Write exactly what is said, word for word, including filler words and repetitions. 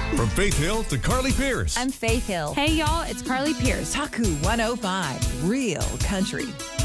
From Faith Hill to Carly Pierce. I'm Faith Hill. Hey, y'all, it's Carly Pierce. Taku one oh five, Real Country.